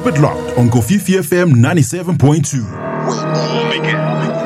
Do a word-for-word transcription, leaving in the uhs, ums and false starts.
Keep it locked on Kofifi F M ninety-seven point two. We all make it.